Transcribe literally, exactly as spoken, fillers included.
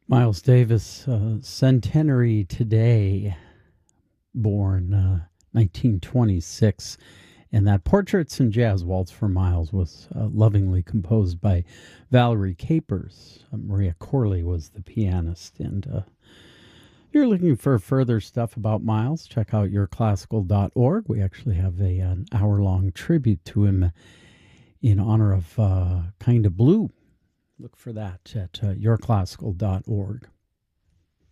Miles Davis, uh, centenary today, born uh, nineteen twenty-six. And that Portraits and Jazz Waltz for Miles was uh, lovingly composed by Valerie Capers. Uh, Maria Corley was the pianist. And uh, if you're looking for further stuff about Miles, check out your classical dot org. We actually have a, an hour-long tribute to him in honor of uh, Kind of Blue. Look for that at uh, your classical dot org.